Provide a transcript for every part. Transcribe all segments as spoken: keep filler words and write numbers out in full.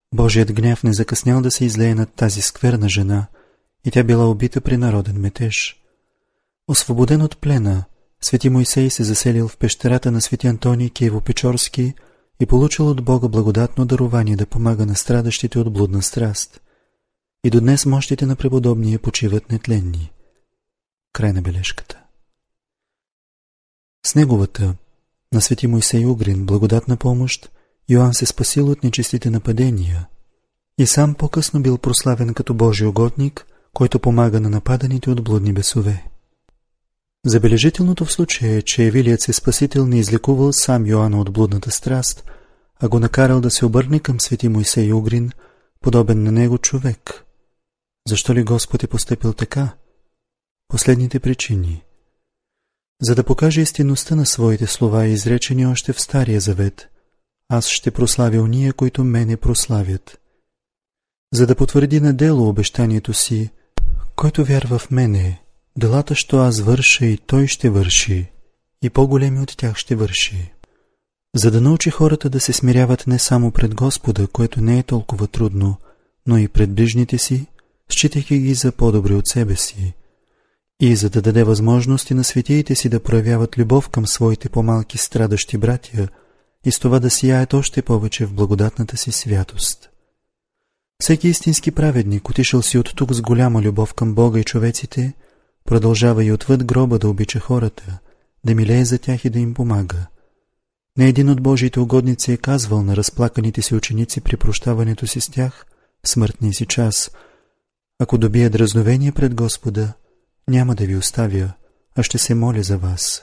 Божият гняв не закъснял да се излее над тази скверна жена и тя била убита при народен метеж. Освободен от плена, свети Мойсей се заселил в пещерата на свети Антоний Киево-Печорски и получил от Бога благодатно дарование да помага на страдащите от блудна страст. И до днес мощите на преподобния почиват нетленни. Край на бележката. С неговата, на свети Мойсей Угрин, благодатна помощ, Йоан се спасил от нечистите нападения и сам по-късно бил прославен като Божий угодник, който помага на нападаните от блудни бесове. Забележителното в случая е, че Евилият се спасител не излекувал сам Йоанна от блудната страст, а го накарал да се обърне към свети Мойсей Угрин, подобен на него човек. Защо ли Господ е постъпил така? Последните причини. За да покаже истинността на своите слова, изречени още в Стария завет: аз ще прославя ония, които мене прославят. За да потвърди на дело обещанието си: който вярва в мене, делата, що аз върша, и той ще върши, и по-големи от тях ще върши. За да научи хората да се смиряват не само пред Господа, което не е толкова трудно, но и пред ближните си, считайки ги за по-добри от себе си, и за да даде възможности на светиите си да проявяват любов към своите по-малки страдащи братя и с това да сияят още повече в благодатната си святост. Всеки истински праведник, отишъл си от тук с голяма любов към Бога и човеците, продължава и отвъд гроба да обича хората, да милее за тях и да им помага. Не един от Божиите угодници е казвал на разплаканите си ученици при прощаването си с тях в смъртния си час: ако добия дразновение пред Господа, няма да ви оставя, а ще се моля за вас.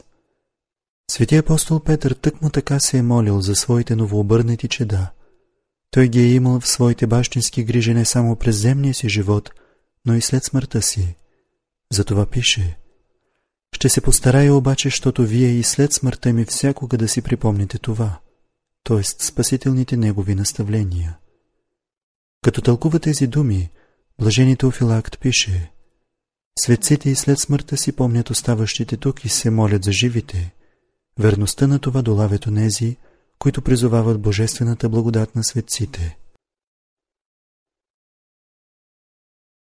Свети апостол Петър тъкмо така се е молил за своите новообърнати чеда. Той ги е имал в своите бащински грижи не само през земния си живот, но и след смъртта си. Затова пише: ще се постарая обаче, щото вие и след смъртта ми всякога да си припомните това, т.е. спасителните негови наставления. Като тълкува тези думи, блажени Теофилакт пише: светците и след смъртта си помнят оставащите тук и се молят за живите. Верността на това долавят онези, които призовават божествената благодат на светците.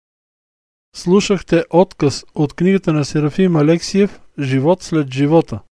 Слушахте отказ от книгата на Серафим Алексиев «Живот след живота».